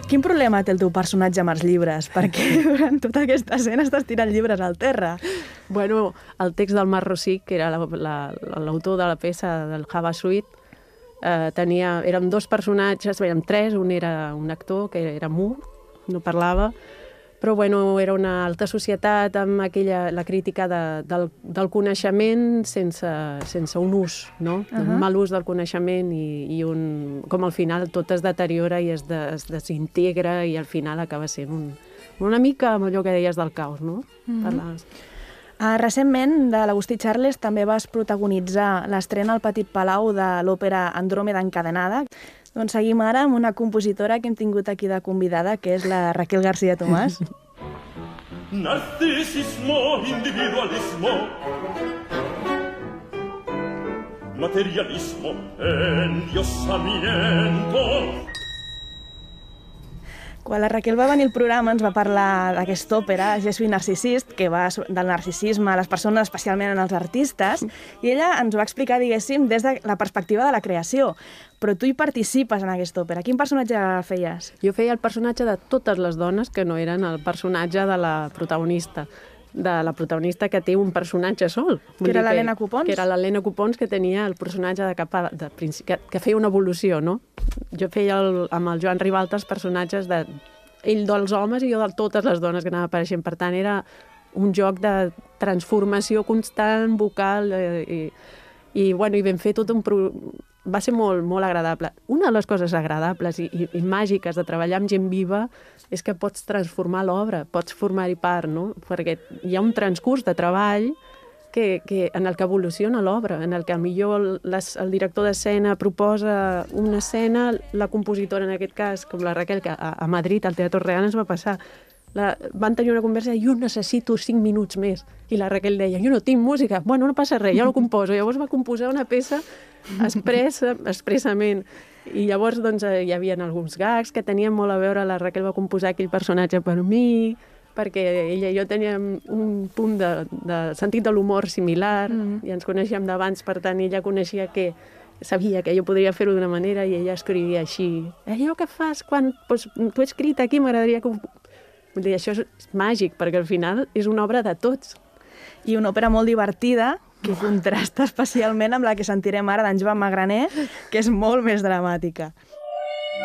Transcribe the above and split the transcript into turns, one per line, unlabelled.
Quin problema té el teu personatge amb els llibres? Perquè durant tota aquesta escena estàs tirant llibres al terra.
Bueno, el text del Marc Rosic, que era l'autor de la peça del Java Suite, érem dos personatges, érem tres, un era un actor que era mut, no parlava, però bueno, era una alta societat amb la crítica del coneixement sense un ús, no? Un mal ús del coneixement i com al final tot es deteriora i es desintegra i al final acaba sent una mica amb allò que deies del caos, no?
Recentment, de l'Agustí Charles, també vas protagonitzar l'estrena al Petit Palau de l'òpera Andròmeda encadenada. Doncs seguim ara amb una compositora que hem tingut aquí de convidada, que és la Raquel García Tomàs.
Narcisismo, individualismo, materialismo, endiosamiento.
Quan la Raquel va venir al programa ens va parlar d'aquesta òpera, Je suis narcisiste, que va del narcisisme a les persones, especialment en els artistes, i ella ens ho va explicar, diguéssim, des de la perspectiva de la creació. Però tu hi participes en aquesta òpera. Quin personatge feies?
Jo feia el personatge de totes les dones que no eren el personatge de la protagonista que té un personatge sol.
Que era l'Helena Copons?
Que era l'Helena Copons, que tenia el personatge que feia una evolució, no? Jo feia amb el Joan Ribalta els personatges ell dels homes i jo de totes les dones que anava apareixent. Per tant, era un joc de transformació constant, vocal, i vam fer tot un... Va ser molt, molt agradable. Una de les coses agradables i màgiques de treballar amb gent viva és que pots transformar l'obra, pots formar-hi part, no? Perquè hi ha un transcurs de treball en el que evoluciona l'obra, en el que millor el director d'escena proposa una escena, la compositora, en aquest cas, com la Raquel, que a Madrid, al Teatro Real, ens va passar. Van tenir una conversa i jo necessito 5 minuts més. I la Raquel deia, jo no tinc música. Bueno, no passa res, jo la composo. Llavors va composar una peça expressament. I llavors hi havia alguns gags que tenien molt a veure. La Raquel va composar aquell personatge per mi, perquè ella i jo teníem un punt de sentit de l'humor similar i ens coneixíem d'abans, per tant ella sabia que jo podria fer-ho d'una manera i ella escrivia així. Allò que fas quan t'ho he escrit aquí, m'agradaria que... Vull dir, això és màgic, perquè al final és una obra de tots.
I una òpera molt divertida, que contrasta especialment amb la que sentirem ara d'en Joan Magraner, que és molt més dramàtica.